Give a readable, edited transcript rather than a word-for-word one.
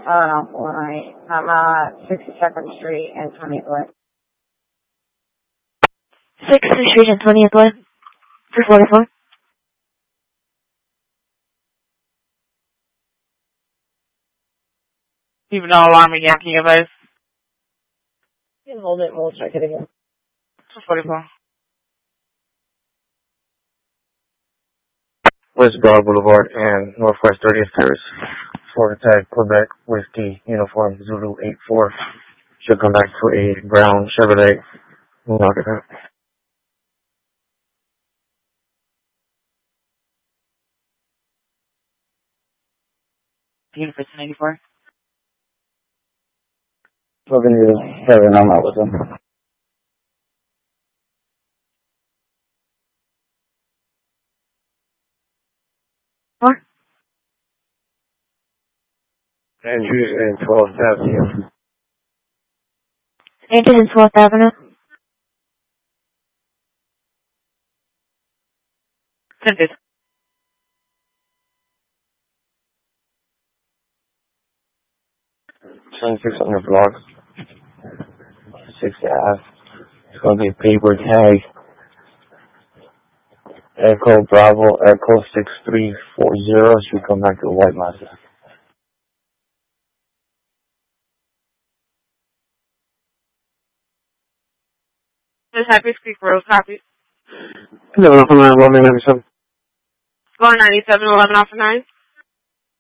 I'm 62nd Street and 20th Way. 6th Street and 20th Way. 344. Even though alarm again, can you advise? You can hold it and we'll check it again. 244. West Broad Boulevard and Northwest 30th Terrace. Florida Tag, Quebec, Whiskey, Uniform, Zulu 84. Should come back for a brown Chevrolet. We'll knock it out. Unit 94. 7, I'm out with them. What? Andrews and 12th Avenue. Andrews and 12th Avenue. 10th. 2600 block. 6th Ave. It's going to be a paper tag. Echo Bravo Echo 6340. Should come back to a white Mazda. This Happy Creek Road copy. No, I'm not rolling 97. Going 97, 11 off of 9.